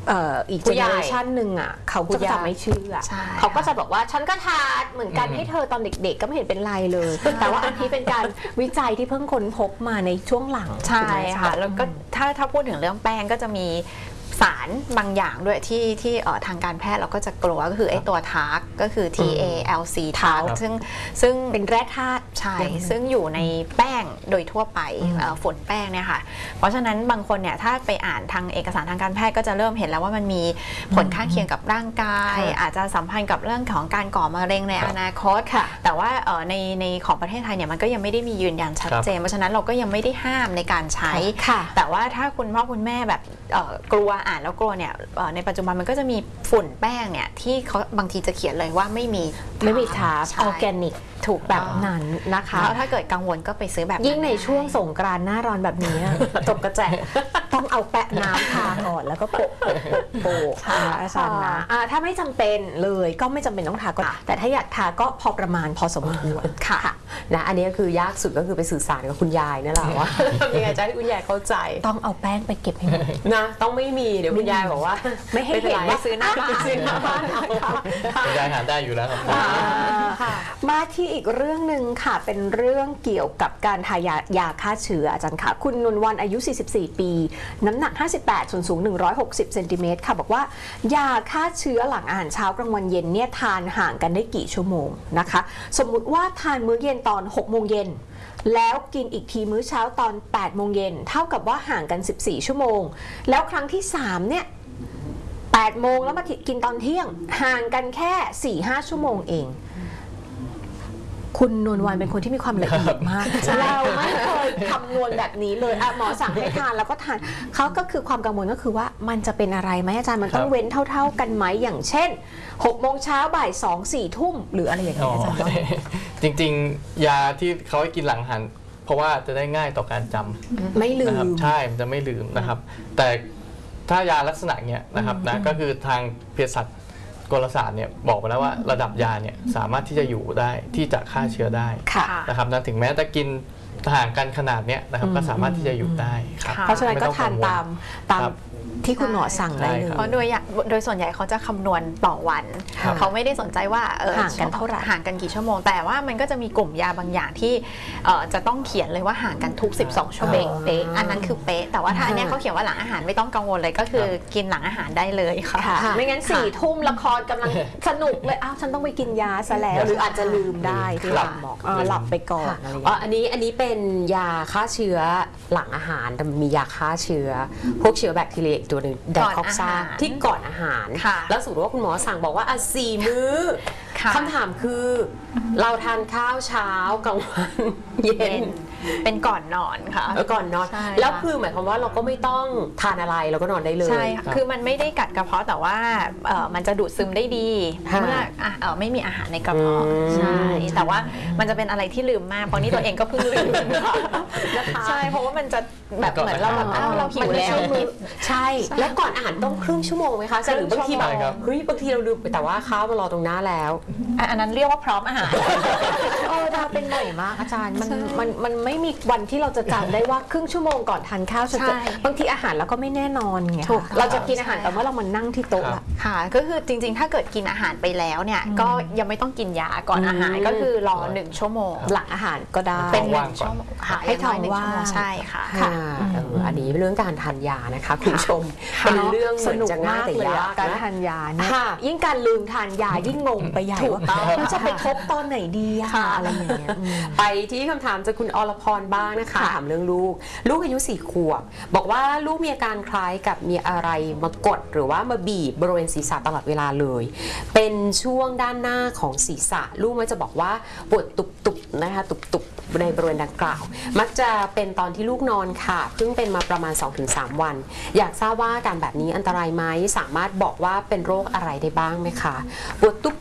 อีกเจเนอเรชันหนึ่งอ่ะเขาจะไม่เชื่อเขาก็จะบอกว่าฉันก็ทานเหมือนกันให้เธอตอนเด็กๆก็ไม่เห็นเป็นไรเลยแต่ว่าอันนี้เป็นการวิจัยที่เพิ่งค้นพบมาในช่วงหลังใช่ค่ะแล้วก็ถ้าพูดถึงเรื่องแป้งก็จะมีสารบางอย่างด้วยที่ทางการแพทย์เราก็จะกลัวก็คือไอ้ตัวทาร์กก็คือ TALC ทาร์กซึ่งเป็นแร่ธาตุใช่ซึ่งอยู่ในแป้งโดยทั่วไปฝนแป้งเนี่ยค่ะเพราะฉะนั้นบางคนเนี่ยถ้าไปอ่านทางเอกสารทางการแพทย์ก็จะเริ่มเห็นแล้วว่ามันมีผลข้างเคียงกับร่างกายอาจจะสัมพันธ์กับเรื่องของการก่อมะเร็งในอนาคตแต่ว่าในของประเทศไทยเนี่ยมันก็ยังไม่ได้มียืนยันชัดเจนเพราะฉะนั้นเราก็ยังไม่ได้ห้ามในการใช้แต่ว่าถ้าคุณพ่อคุณแม่แบบกลัวอ่านแล้วกลัวเนี่ยในปัจจุบันมันก็จะมีฝุ่นแป้งเนี่ยที่เขาบางทีจะเขียนเลยว่าไม่มีทาร์ออร์แกนิกถูกแบบนั้นนะคะแล้วถ้าเกิดกังวลก็ไปซื้อแบบยิ่งในช่วงสงกรานต์หน้าร้อนแบบนี้ตกกระแจต้องเอาแปะน้ำทาก่อนแล้วก็โปะอาจารย์นะถ้าไม่จำเป็นเลยก็ไม่จำเป็นต้องทาก็แต่ถ้าอยากทาก็พอประมาณพอสมควรค่ะนะอันนี้ก็คือยากสุดก็คือไปสื่อสารกับคุณยายนั่นแหละว่ายังไงจะให้คุณยายเข้าใจต้องเอาแป้งไปเก็บให้หมดนะต้องไม่มีเดี๋ยวคุณยายบอกว่าไม่ให้เห็นว่าซื้อหน้าบ้านคุณยายหาได้อยู่แล้วครับมาที่อีกเรื่องหนึ่งค่ะเป็นเรื่องเกี่ยวกับการทายาฆ่าเชื้ออาจารย์ค่ะคุณนนท์วันอายุ44ปีน้ำหนัก58ส่วนสูง160เซนติเมตรค่ะบอกว่ายาฆ่าเชื้อหลังอาหารเช้ากลางวันเย็นเนี่ยทานห่างกันได้กี่ชั่วโมงนะคะสมมุติว่าทานมื้อเย็นตอน6โมงเย็นแล้วกินอีกทีมื้อเช้าตอน8โมงเย็นเท่ากับว่าห่างกัน14ชั่วโมงแล้วครั้งที่3เนี่ย8โมงแล้วมากินตอนเที่ยงห่างกันแค่ 4-5 ชั่วโมงเองคุณนวลวันเป็นคนที่มีความละเอียดมากเราไม่เคยคำนวณแบบนี้เลยหมอสั่งให้ทานแล้วก็ทานเขาก็คือความกังวลก็คือว่ามันจะเป็นอะไรไหมอาจารย์มันต้องเว้นเท่าๆกันไหมอย่างเช่น6โมงเช้าบ่าย2 4ทุ่มหรืออะไรอย่างเงี้ยอาจารย์จริงๆยาที่เขาให้กินหลังอาหารเพราะว่าจะได้ง่ายต่อการจำไม่ลืมใช่มันจะไม่ลืมนะครับแต่ถ้ายาลักษณะเนี้ยนะครับนะก็คือทางเภสัชกลศาสตร์เนี่ยบอกไปแล้วว่าระดับยาเนี่ยสามารถที่จะอยู่ได้ที่จะฆ่าเชื้อได้นะครับนะถึงแม้จะกินห่างกันขนาดเนี้ยนะครับก็สามารถที่จะอยู่ได้ครับเพราะฉะนั้นก็ทานตามที่คุณหมอสั่งได้เลยเพราะโดยส่วนใหญ่เขาจะคำนวณต่อวันเขาไม่ได้สนใจว่าห่างกันเท่าไหร่ห่างกันกี่ชั่วโมงแต่ว่ามันก็จะมีกลุ่มยาบางอย่างที่จะต้องเขียนเลยว่าห่างกันทุก12ชั่วโมงเป๊ะอันนั้นคือเป๊ะแต่ว่าถ้าอันนี้เขาเขียนว่าหลังอาหารไม่ต้องกังวลเลยก็คือกินหลังอาหารได้เลยค่ะไม่งั้น4 ทุ่มละครกำลังสนุกเลยฉันต้องไปกินยาซะแล้วหรืออาจจะลืมได้ที่หลับบอกหลับไปก่อนอันนี้เป็นยาฆ่าเชื้อหลังอาหารแต่มียาฆ่าเชื้อพวกเชื้อแบคทีเรียตัวหนึ่งไดคอกซ่าที่ก่อนอาหารแล้วสมมติว่าคุณหมอสั่งบอกว่า4 มื้อคำถามคือเราทานข้าวเช้ากลางวันเย็นเป็นก่อนนอนค่ะก่อนนอนแล้วคือหมายความว่าเราก็ไม่ต้องทานอะไรเราก็นอนได้เลยใช่คือมันไม่ได้กัดกระเพาะแต่ว่ามันจะดูดซึมได้ดีเมื่อไม่มีอาหารในกระเพาะใช่แต่ว่ามันจะเป็นอะไรที่ลืมมากเพราะนี่ตัวเองก็เพิ่งลืมนะคะใช่เพราะว่ามันจะแบบเหมือนเราแบบเราหิวแล้วใช่แล้วก่อนอาหารต้องครึ่งชั่วโมงไหมคะหรือบางทีแบบเฮ้ยบางทีเราลืมแต่ว่าข้าวมารอตรงหน้าแล้วอันนั้นเรียกว่าพร้อมอาหารดาเป็นบ่อยมากอาจารย์มันไม่มีวันที่เราจะจำได้ว่าครึ่งชั่วโมงก่อนทานข้าวจะบางทีอาหารเราก็ไม่แน่นอนไงเราจะกินอาหารแต่ว่าเรามานั่งที่โต๊ะค่ะก็คือจริงๆถ้าเกิดกินอาหารไปแล้วเนี่ยก็ยังไม่ต้องกินยาก่อนอาหารก็คือรอ1 ชั่วโมงหลังอาหารก็ได้เป็น1 ชั่วโมงให้ท้องว่างใช่ค่ะอันนี้เรื่องการทานยานะคะคุณผู้ชมเป็นเรื่องสนุกมากเลยการทานยาเนี่ยยิ่งการลืมทานยายิ่งงงไปใหญ่ว่าเราจะไปทบตอนไหนดีอะไรอย่างเงี้ยไปที่คำถามจากคุณอรพรบ้างนะคะถามเรื่องลูกอายุ4 ขวบบอกว่าลูกมีอาการคล้ายกับมีอะไรมากดหรือว่ามาบีบบริเวณศีรษะตลอดเวลาเลยเป็นช่วงด้านหน้าของศีรษะลูกมักจะบอกว่าปวดตุบๆนะคะตุบๆในบริเวณดังกล่าวมักจะเป็นตอนที่ลูกนอนค่ะเพิ่งเป็นมาประมาณ 2-3 วันอยากทราบว่าอาการแบบนี้อันตรายไหมสามารถบอกว่าเป็นโรคอะไรได้บ้างไหมคะปวดตุบ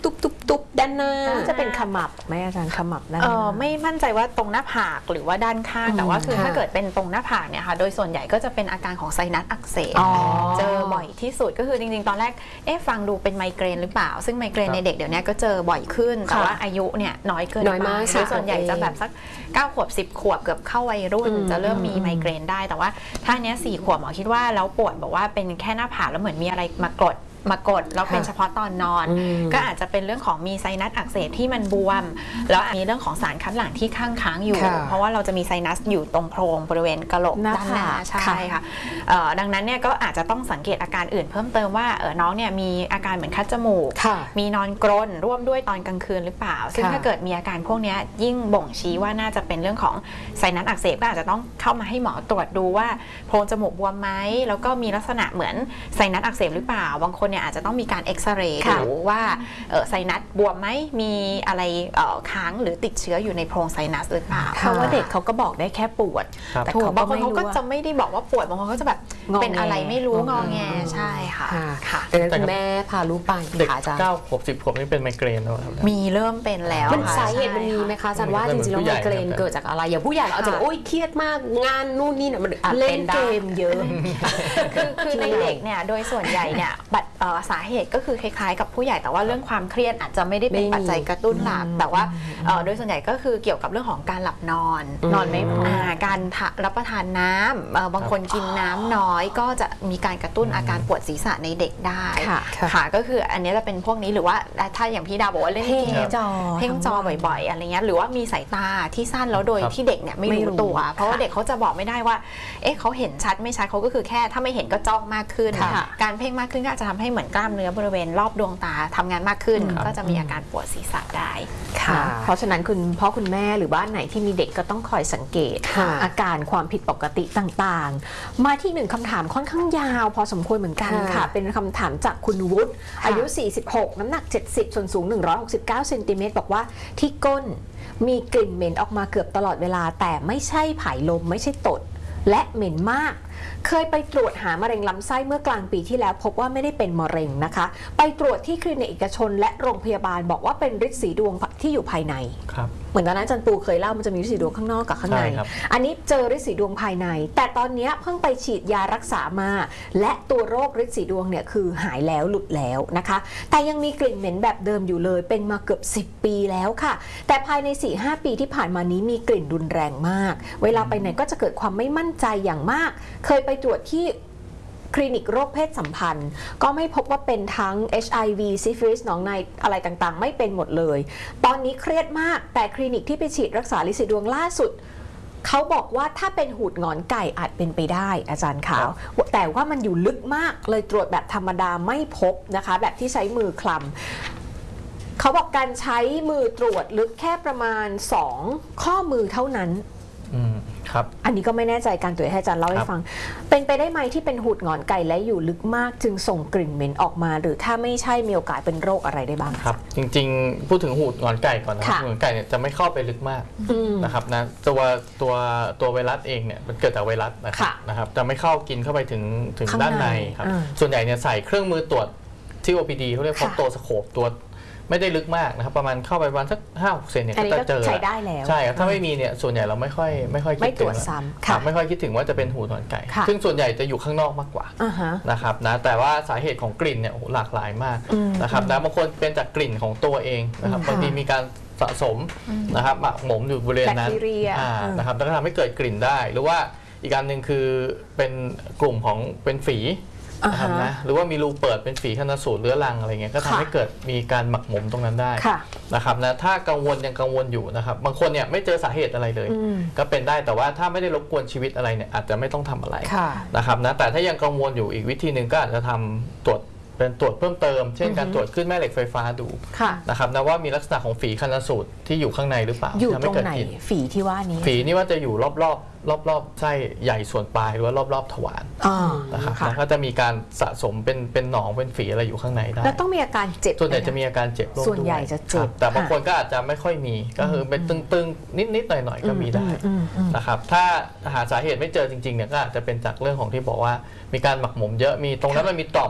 ตุ๊บด้านหน้าน่าจะเป็นขมับไหมอาจารย์ขมับด้านหน้าไม่มั่นใจว่าตรงหน้าผากหรือว่าด้านข้างแต่ว่าคือค่ะถ้าเกิดเป็นตรงหน้าผากเนี่ยค่ะโดยส่วนใหญ่ก็จะเป็นอาการของไซนัสอักเสบอ๋อเจอบ่อยที่สุดก็คือจริงๆตอนแรกฟังดูเป็นไมเกรนหรือเปล่าซึ่งไมเกรนในเด็กเดี๋ยวนี้ก็เจอบ่อยขึ้นแต่ว่าอายุเนี่ยน้อยเกินน้อยมากไปโดยส่วนใหญ่จะแบบสัก9 ขวบ 10 ขวบเกือบเข้าวัยรุ่นจะเริ่มมีไมเกรนได้แต่ว่าถ้าเนี้ย4 ขวบหมอคิดว่าแล้วปวดบอกว่าเป็นแค่หน้าผากแล้วเหมือนมีอะไรมากดแล้วเป็นเฉพาะตอนนอน ก็อาจจะเป็นเรื่องของมีไซนัสอักเสบที่มันบวมแล้วมีเรื่องของสารคัดหลั่งที่ค้างอยู่ค่ะเพราะว่าเราจะมีไซนัสอยู่ตรงโพรงบริเวณกะโหลกด้านหน้าใช่ค่ะดังนั้นเนี่ยก็อาจจะต้องสังเกตอาการอื่นเพิ่มเติมว่าน้องเนี่ยมีอาการเหมือนคัดจมูกค่ะมีนอนกรนร่วมด้วยตอนกลางคืนหรือเปล่า ซึ่งค่ะถ้าเกิดมีอาการพวกนี้ยิ่งบ่งชี้ว่าน่าจะเป็นเรื่องของไซนัสอักเสบก็อาจจะต้องเข้ามาให้หมอตรวจดูว่าโพรงจมูกบวมไหมแล้วก็มีลักษณะเหมือนไซนัสอักเสบหรือเปล่าบางคนเนี่ยอาจจะต้องมีการเอ็กซเรย์ค่ะดูว่าไซนัสบวมไหมมีอะไรค้างหรือติดเชื้ออยู่ในโพรงไซนัสหรือเปล่าเพราะว่าเด็กเขาก็บอกได้แค่ปวดครับแต่ถูกเขาบาก็งคนไม่เขารู้ก็จะว่าไม่ได้บอกว่าปวดบางคนเขาจะแบบงอแงเป็นอะไรไม่รู้งอแงใช่ค่ะค่ะค่ะดังนั้นคุณแม่พาลูกไปเด็กค่ะอาจารย์ 9 ขวบ 10 ขวบนี่เป็นไมเกรนแล้วครับมีเริ่มเป็นแล้วมันค่ะสาเหตุมันมีไหมคะอาจารย์ว่าเหมืจอนริงๆแล้วผู้ไมใหญ่เกรนเหมือนกันเกิดจากอะไรอย่างผู้ใหญ่เราอาจจะแบบโอ๊ยเครียดมากงานนู่นนี่เนี่ยมันอาจเล่เป็น นเกได้มเยอะคือในเด็กเนี่ยโดยส่วนใหญ่เนี่ยสาเหตุก็คือคล้ายๆกับผู้ใหญ่แต่ว่าเรื่องความเครียดอาจจะไม่ได้เป็นไม่มีปัจจัยกระตุ้นหลักแต่ว่าโดยส่วนใหญ่ก็คือเกี่ยวกับเรื่องของการหลับนอนนอนไม่พอการรับประทานน้ำบางคนกินน้ำน้อยก็จะมีการกระตุ้นอาการปวดศีรษะในเด็กได้ค่ะค่ะก็คืออันนี้จะเป็นพวกนี้หรือว่าถ้าอย่างพี่ดาวบอกว่าเล่นเพ่งเกมจอเพ่งจอบ่อยๆอะไรเงี้ยหรือว่ามีสายตาที่สั้นแล้วโดยครับที่เด็กเนี่ยไม่ไม่รู้รู้ตัว เพราะว่าเด็กเขาจะบอกไม่ได้ว่าเขาเห็นชัดไม่ชัดเขาก็คือแค่ถ้าไม่เห็นก็จ้องมากขึ้นค่ะการเพ่งมากขึ้นก็อาจจะทำให้เหมือนกล้ามเนื้อบริเวณรอบดวงตาทำงานมากขึ้น ก็จะมีอาการปวดศีรษะได้ค่ะค่ะเพราะฉะนั้นคุณพ่อคุณแม่หรือบ้านไหนที่มีเด็กก็ต้องคอยสังเกตค่ะอาการความผิดปกติต่างๆ มาที่หนึ่งคำถามค่อนข้างยาวพอสมควรเหมือนกันค่ะ เป็นคำถามจากคุณวุฒิอายุ 46 น้ำหนัก 70 ส่วนสูง 169 เซนติเมตรบอกว่าที่ก้นมีกลิ่นเหม็นออกมาเกือบตลอดเวลาแต่ไม่ใช่ผายลมไม่ใช่ตด และเหม็นมาก เคยไปตรวจหามะเร็งลำไส้เมื่อกลางปีที่แล้วพบว่าไม่ได้เป็นมะเร็งนะคะ ไปตรวจที่คลินิกเอกชนและโรงพยาบาลบอกว่าเป็นฤทธิ์สีดวงที่อยู่ภายในครับเหมือนตอนนั้นอาจารย์ปูเคยเล่ามันจะมีฤทธิ์สีดวงข้างนอกกับข้างในใช่ครับอันนี้เจอฤทธิ์สีดวงภายใน แต่ตอนนี้เพิ่งไปฉีดยารักษามา และตัวโรคฤทธิ์สีดวงเนี่ยคือหายแล้วหลุดแล้วนะคะ แต่ยังมีกลิ่นเหม็นแบบเดิมอยู่เลย เป็นมาเกือบ10 ปีแล้วค่ะ แต่ภายใน 4-5 ปีที่ผ่านมานี้มีกลิ่นรุนแรงมาก เวลาไปไหนก็จะเกิดความไม่มั่นใจอย่างมาก เคยไปตรวจที่คลินิกโรคเพศสัมพันธ์ ก็ไม่พบว่าเป็นทั้ง HIV ซิฟิลิสหนองในอะไรต่างๆ ไม่เป็นหมดเลย ตอนนี้เครียดมากแต่คลินิกที่ไปฉีดรักษาฤทธิ์สีดวงล่าสุด เขาบอกว่าถ้าเป็นหูดหงอนไก่อาจเป็นไปได้อาจารย์ขาว แต่ว่ามันอยู่ลึกมากเลยตรวจแบบธรรมดาไม่พบนะคะ แบบที่ใช้มือคลำเขาบอกการใช้มือตรวจลึกแค่ประมาณ2ข้อมือเท่านั้นครับอันนี้ก็ไม่แน่ใจการตรวจให้อาจารย์เล่าให้ฟัง เป็นไปได้ไหมที่เป็นหูดหงอนไก่และอยู่ลึกมากจึงส่งกลิ่นเหม็นออกมา หรือถ้าไม่ใช่มีโอกาสเป็นโรคอะไรได้บ้างครับ จริงๆ พูดถึงหูดหงอนไก่ก่อนนะครับค่ะหูดหงอนไก่เนี่ยจะไม่เข้าไปลึกมากอืมนะครับนะตัวไวรัสเองเนี่ยมันเกิดจากไวรัสนะครัค่ะนะครับจะไม่เข้ากินเข้าไปถึงข้างในด้านในครับอ่าส่วนใหญ่เนี่ยใส่เครื่องมือตรวจที่ OPD เขาเรียกค่ะพอปโตสโคปตรวจไม่ได้ลึกมากนะครับประมาณเข้าไปประมาณสัก 5-6 เซนเนี่ยอันนี้ก็จะเจอก็ใช้ได้แล้วใช่ครับถ้าไม่มีเนี่ยส่วนใหญ่เราไม่ค่อยคิดไม่ตรวจถึงซ้ำครัค่ะบไม่ค่อยคิดถึงว่าจะเป็นหูดหงอนไก่ค่ะซึ่งส่วนใหญ่จะอยู่ข้างนอกมากกว่าอ่าฮะนะครับนะแต่ว่าสาเหตุของกลิ่นเนี่ยโอ้โหหลากหลายมากอืมนะครับนะบางคนเป็นจากกลิ่นของตัวเองนะครับค่ะบางทีมีการสะสมนะครับหมักหมมอยู่บริเวณนั้นแบคทีเรียนะครับแล้วก็ทำให้เกิดกลิ่นได้ หรือว่าอีกอันหนึ่งคือเป็นกลุ่มของเป็นฝีนะครับนะหรือว่ามีรูเปิดเป็นฝีชันสูตรเรื้อรังอะไรเงี้ยก็ทำให้เกิดมีการหมักหมมตรงนั้นได้ค่ะนะครับนะถ้ากังวลยังกังวลอยู่นะครับบางคนเนี่ยไม่เจอสาเหตุอะไรเลยอืมก็เป็นได้แต่ว่าถ้าไม่ได้รบกวนชีวิตอะไรเนี่ยอาจจะไม่ต้องทำอะไรค่ะนะครับนะแต่ถ้ายังกังวลอยู่อีกวิธีหนึ่งก็อาจจะทำตรวจเพิ่มเติม เช่นการตรวจขึ้นแม่เหล็กไฟฟ้าดูค่ะนะครับนะว่ามีลักษณะของฝีชันสูตรที่อยู่ข้างในหรือเปล่าอยู่ที่ทำตรงให้เกิดไหนกลิ่นฝีที่ว่านี้ฝีนี่ว่าจะอยู่รอบไส้ใหญ่ส่วนปลายหรือว่ารอบทวารอ่านะครับค่ะนะก็จะมีการสะสมเป็นหนองเป็นฝีอะไรอยู่ข้างในได้แล้วต้องมีอาการเจ็บส่วนใหญ่ไมจะมีอาการเจ็บร่วมส่วนใหญ่ด้วยจะเจ็บครับแต่บางค่ะคนก็อาจจะไม่ค่อยมีก็คือเป็นตึงๆนิดๆหน่อยๆก็มีได้อืมนะครับถ้าหาสาเหตุไม่เจอจริงๆเนี่ยก็อาจจะเป็นจากเรื่องของที่บอกว่ามีการหมักหมมเยอะมีตรงนั้นมันมีต่อม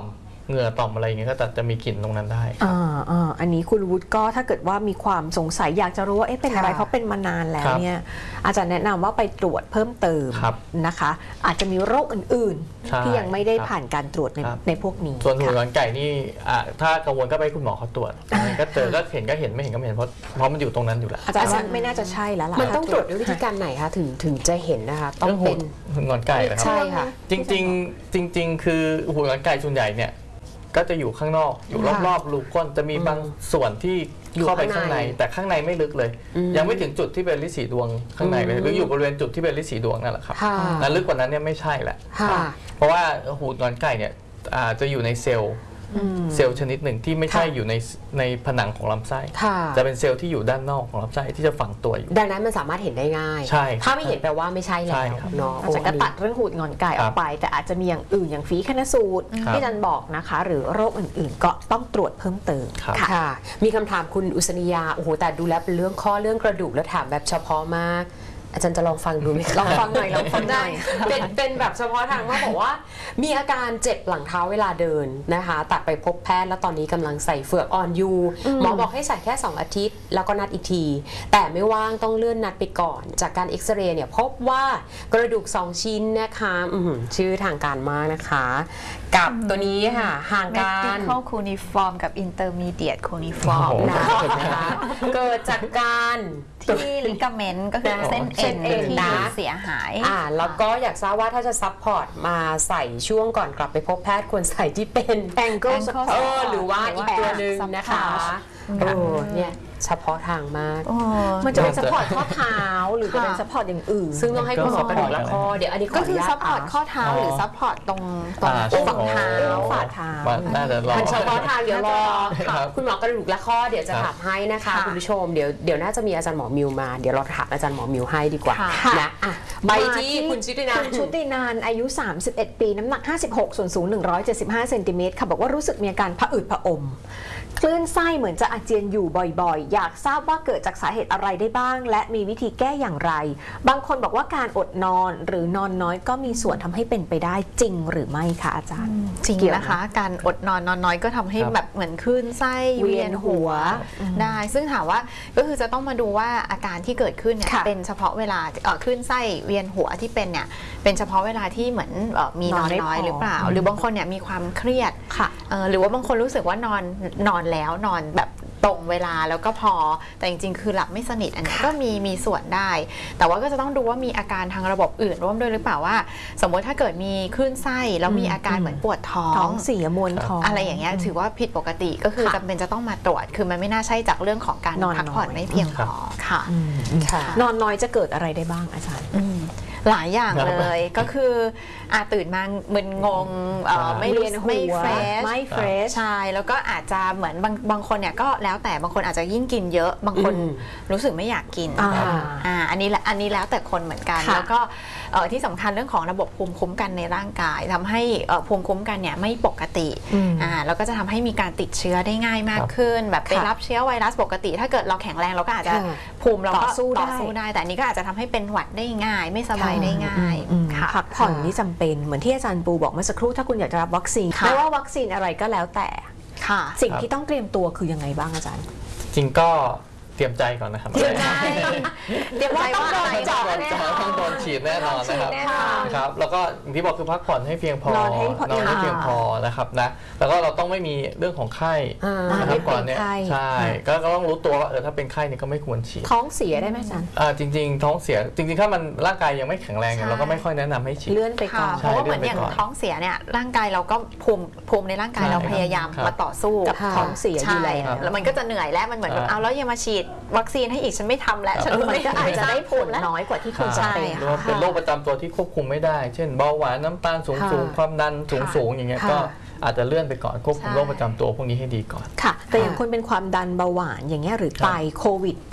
เหงื่อต่อมอะไรอย่างเงี้ยก็จะมีกลิ่นตรงนั้นได้ครับอันนี้คุณวุฒิก็ถ้าเกิดว่ามีความสงสัยอยากจะรู้ว่าเป็นอะไรค่ะเพราะเป็นมานานแล้วครับเนี่ยอาจารย์แนะนำว่าไปตรวจเพิ่มเติมครับนะคะ อาจจะมีโรคอื่นใช่ๆ ที่ยังไม่ได้ครับผ่านการตรวจในครับในพวกนี้ส่วนหูค่ะหงอนไก่นี่ถ้ากังวลก็ไปให้คุณหมอเขาตรวจก็เจอก็เห็นก็เห็นไม่เห็นก็ไม่เห็นเพราะมันอยู่ตรงนั้นอยู่แล้วอาจารย์ว่าไม่น่าจะใช่แล้วล่ะมันต้องตรวจด้วยวิธีการไหนคะถึงจะเห็นนะคะต้องเรื่องหูเป็นหงอนไก่นะครับใช่ค่ะจริงๆคือหูหงอนไก่ส่วนใหญ่เนี่ยก็จะอยู่ข้างนอกอยู่รอบๆรูก้นจะมีบางส่วนที่เข้าไปข้างในแต่ข้างในไม่ลึกเลย ยังไม่ถึงจุดที่เป็นฤทธิ์สีดวงข้างในเลยหรืออยู่บริเวณจุดที่เป็นฤทธิ์สีดวงนั่นแหละครับค่ะนั้นลึกกว่านั้นเนี่ยไม่ใช่แหละค่ะเพราะว่าหูหงอนไก่เนี่ยจะอยู่ในเซลล์ชนิดหนึ่งที่ไม่ใช่อยู่ในผนังของลำไส้ค่ะจะเป็นเซลล์ที่อยู่ด้านนอกของลำไส้ที่จะฝังตัวอยู่ดังนั้นมันสามารถเห็นได้ง่ายใช่ถ้าไม่เห็นแปลว่าไม่ใช่แล้ใช่วครับเนาะอาจารย์ก็ตัดเรื่องหูดงอนไก่ออกไป แต่อาจจะมีอย่างอื่นอย่างฝีคณสูตรครับที่อาจารย์บอกนะคะ หรือโรคอื่นๆ ก็ต้องตรวจเพิ่มเติมครับค่ะ มีคำถามคุณอุษณียาโอ้โหแต่ดูแล้วเป็นเรื่องข้อเรื่องกระดูกแล้วถามแบบเฉพาะมาก อาจารย์จะลองฟังดูไหมคะลองฟังหน่อยลองฟังหน่อยเป็นแบบเฉพาะทางว่าบอกว่า มีอาการเจ็บหลังเท้าเวลาเดินนะคะตัดไปพบแพทย์แล้วตอนนี้กำลังใส่เฟือกอ่อนอยู่หมอบอกให้ใส่แค่ 2 อาทิตย์ แล้วก็นัดอีกที แต่ไม่ว่างต้องเลื่อนนัดไปก่อน จากการเอ็กซเรย์เนี่ยพบว่ากระดูก 2 ชิ้นนะคะชื่อทางการมากนะคะ กับตัวนี้ค่ะห่างกัน medical cuneiform กับ intermediate cuneiform โอ้โหนะเห็นไหมคะเกิดจากการที่ลิกาเมนต์ก็คือเส้นเส้เอ็นนเอ็นที่นะเสียหายแล้วก็อยากทราบว่าถ้าจะซัพพอร์ตมาใส่ช่วงก่อนกลับไปพบแพทย์ควรใส่ที่เป็น Ankle support หรือว่าอีกตัวหนึ่งนะคะ เนี่ยเฉพาะทางมากมันจะเป็นซัพพอร์ตข้อเท้าหรือจะเป็นซัพพอร์ตอย่างอื่นซึ่งต้องให้คุณหมอกระดูกและคอเดี๋ยวอันนี้ขอก็อคืนุอญาตซัพพอร์ตข้อเท้าหรือซัพพอร์ตตรงช่วงฝั่งเท้าฝ่าเท้าน่าจะรอมันเฉพาะทางเดี๋ยวรอครับคุณหมอกระดูกและข้อเดี๋ยวจะครับถามให้นะคะค่ะคุณผู้ชมเดี๋ยวน่าจะมีอาจารย์หมอมิวมาเดี๋ยวเราถามอาจารย์หมอมิวให้ดีกว่าค่ะนะอ่ะไปที่คุณชิตินาคุณชุตินานอายุ 31 ปี น้ำหนัก 56 ส่วนสูง 175 เซนติเมตรค่ะบอกว่ารู้สึกมีอาการผะอืดผะอม คลื่นไส้เหมือนจะอาเจียนอยู่บ่อยๆ อยากทราบว่าเกิดจากสาเหตุอะไรได้บ้าง และมีวิธีแก้อย่างไร บางคนบอกว่าการอดนอนหรือนอนน้อยก็มีส่วนทำให้เป็นไปได้จริงหรือไม่คะอาจารย์จริงเกี่ยวไหมนะคะ การอดนอนน้อยก็ทำให้ครับแบบเหมือนคลื่นไส้เวียนหัวได้ ซึ่งถามว่าก็คือจะต้องมาดูว่าอาการที่เกิดขึ้นเนี่ยค่ะเป็นเฉพาะเวลาคลื่นไส้เวียนหัวที่เป็นเนี่ยเป็นเฉพาะเวลาที่เหมือนมีนอนน้อยหรือเปล่า หรือบางคนเนี่ยมีความเครียดค่ะหรือว่าบางคนรู้สึกว่านอนแล้วนอนแบบตรงเวลาแล้วก็พอแต่จริงๆคือหลับไม่สนิทอันนี้ก็มีส่วนได้ แต่ว่าก็จะต้องดูว่ามีอาการทางระบบอื่นร่วมด้วยหรือเปล่าว่า สมมติถ้าเกิดมีคลื่นไส้แล้วมีอาการเหมือนปวดท้อท้อง งเสียมวนท้องอะไรอย่างเงี้ยถือว่าผิดปกติก็คือค่ะจำเป็นจะต้องมาตรวจคือมันไม่น่าใช่จากเรื่องของการนอนพักผ่อนน้อยไม่เพียงพอค่ะค่ะนอนน้อยจะเกิดอะไรได้บ้างอาจารย์หลายอย่างครับเลยก็คือตื่นมามึนงงไม่รู้เวียนหัวไม่เฟรชไม่เฟรชใช่แล้วก็อาจจะเหมือนบางคนเนี่ยก็แล้วแต่บางคนอาจจะยิ่งกินเยอะบางคนอืมรู้สึกไม่อยากกิน อันนี้แล้วแต่คนเหมือนกันค่ะแล้วก็ที่สำคัญเรื่องของระบบภูมิคุ้มกันในร่างกายทำให้ภูมิคุ้มกันเนี่ยไม่ปกติแล้วก็จะทำให้มีการติดเชื้อได้ง่ายมากขึ้น แบบไปรับเชื้อไวรัสปกติ ถ้าเกิดเราแข็งแรงเราก็อาจจะค่ะภูมิเราก็ต่อสู้ได้ได้แต่อันนี้ก็อาจจะทำให้เป็นหวัดได้ง่าย ไม่สบายได้ง่ายค่ะพักผ่อนนี่จำเป็นเหมือนที่อาจารย์ปูบอกเมื่อสักครู่ถ้าคุณอยากจะรับวัคซีนค่ะไม่ว่าวัคซีนอะไรก็แล้วแต่ค่ะสิ่งที่ต้องเตรียมตัวคือยังไงบ้างอาจารย์จริงก็เตรียมใจก่อนนะครับเตรียมใจว่าต้องโดนเจาะต้องแน่โดนนอนต้องโดนฉีดแน่นอนนะครับฉีดแน่นอนครับแล้วก็อย่างที่บอกคือพักผ่อนให้เพียงพอนอนให้พอนอนให้เพียงพอนะครับนะแล้วก็เราต้องไม่มีเรื่องของไข้ นะคไม่รับเป็นก่อนเนี่ยไข้ใช่ก็ต้องรู้ตัวว่าถ้าเป็นไข้เนี่ยก็ไม่ควรฉีดท้องเสียได้ไหมอาจารย์จริง ๆ ท้องเสียจริงๆถ้ามันร่างกายยังไม่แข็งแรงเนี่ยใช่เราก็ไม่ค่อยแนะนำให้ฉีดเลื่อนไปก่ค่ะอนเพราะว่าเหมือนอย่างท้องเสียเนี่ยร่างกายเราก็ภูมิในร่างกายเราใช่พยายามครับมาต่อสู้กับท้องเสียอยู่ใช่แล้วแล้วมันก็จะเหนื่อยแล้วมันเหมือนแบบเอาแล้วยังมาฉีดวัคซีนให้อีกฉันไม่ทำแล้วฉันมันไม่ก็อาจจะได้ผลแล้วน้อยกว่าที่คุณจะใช่เป็นหรือว่าเป็นโรคประจำตัวที่ควบคุมไม่ได้ เช่นเบาหวานน้ำตาลสูงค่ะความดันสูงอย่างเงี้ยค่ะก็อาจจะเลื่อนไปก่อนควบคุมใช่โรคประจำตัวพวกนี้ให้ดีก่อนค่ะ แต่อย่างคนเป็นความดันเบาหวานอย่างเงี้ยหรือไตโควิด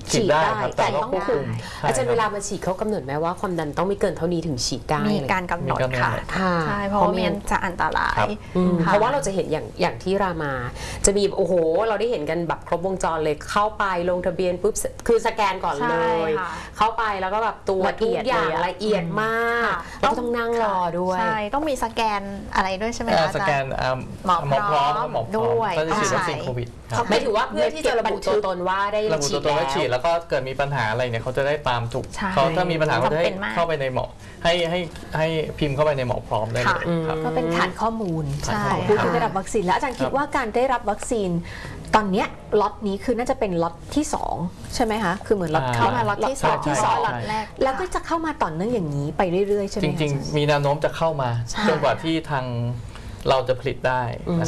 ฉีดได้ครับแต่แต่ก็ต้องควบคุมอาจารย์ใช่เวคลาบมาฉีดเขากำหนดไหมว่าความดันต้องไม่เกินเท่านี้ถึงฉีดได้มีเลยการกำหนดมีกำหนดค่ะค่ะใช่เพราะว่าไม่งั้นจะอันตรายครับค่ะเพราะว่าเราจะเห็นอย่างที่รามา จะมีโอ้โหเราได้เห็นกันแบบครบวงจรเลยเข้าไปลงทะเบียนปุ๊บคือสแกนก่อนใช่เลยค่ะเข้าไปแล้วก็แบบตัวละทุเอีกยดอย่างเลยอะละเอียดมากค่ะแล้วก็ต้องนั่งรอด้วยใช่ต้องมีสแกนอะไรด้วยใช่ไหมคะอาสจารแกย์นหมอหมอพร้อมพร้อมหมอพร้อมด้วยก็จะฉีดวัคซีนใช่โควิดครับไม่ถือว่าเพื่อที่จะระบุตัวตนว่าได้ระบุฉีตัดวตนแล้ไว้ฉีดวแล้วก็เกิดมีปัญหาอะไรเนี่ยเขาจะได้ตามถูกใช่เขาถ้ามีปัญหาเขาจะให้จำเป็นมากเข้าไปในหมอให้พิมพ์เข้าไปในหมอพร้อมได้เลยครับก็เป็นฐานข้อมูลใช่ของผู้ครับที่ได้รับวัคซีนแล้วอาจารย์คิดครับว่าการได้รับวัคซีนตอนเนี้ยล็อตนี้คือน่าจะเป็นล็อตที่ 2 ใช่ไหมคะคือเหมือนล็อตเข้ามาล็อตที่สองที่สองล็อตแรกแล้วก็จะเข้ามาต่อเนื่องอย่างนี้ไปเรื่อยๆใช่ไหมจคะริงอาจารย์ๆ มีแนวโน้มจะเข้ามาใช่จนกว่าที่ทางเราจะผลิตได้